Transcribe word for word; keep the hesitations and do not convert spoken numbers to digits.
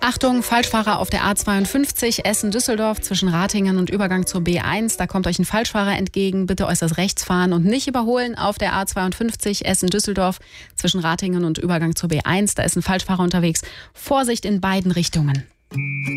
Achtung, Falschfahrer auf der A zweiundfünfzig Essen-Düsseldorf zwischen Ratingen und Übergang zur B eins. Da kommt euch ein Falschfahrer entgegen. Bitte äußerst rechts fahren und nicht überholen auf der A zweiundfünfzig Essen-Düsseldorf zwischen Ratingen und Übergang zur B eins. Da ist ein Falschfahrer unterwegs. Vorsicht in beiden Richtungen.